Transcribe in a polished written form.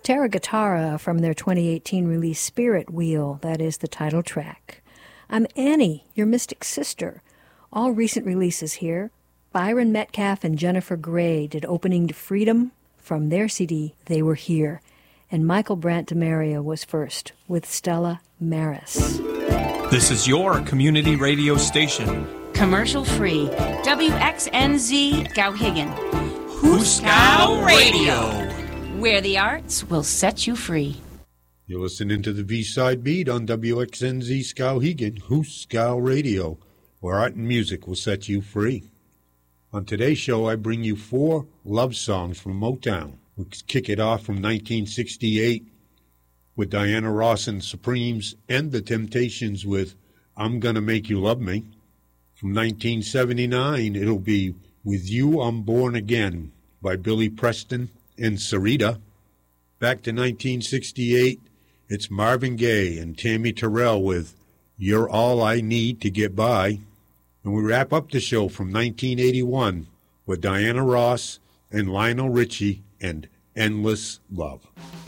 Terra Guitarra from their 2018 release Spirit Wheel, that is the title track. I'm Annie, your mystic sister. All recent releases here. Byron Metcalf and Jennifer Gray did Opening to Freedom from their CD They Were Here. And Michael Brandt DeMaria was first with Stella Maris. This is your community radio station. Commercial free. WXNZ Skowhegan. Huskow Radio. Where the arts will set you free. You're listening to the V-Side Beat on WXNZ Skowhegan, Huskow Radio, where art and music will set you free. On today's show, I bring you 4 love songs from Motown. We kick it off from 1968 with Diana Ross and Supremes, and The Temptations with I'm Gonna Make You Love Me. From 1979, it'll be With You I'm Born Again by Billy Preston and Sarita. Back to 1968, it's Marvin Gaye and Tammy Terrell with You're All I Need to Get By. And we wrap up the show from 1981 with Diana Ross and Lionel Richie and Endless Love.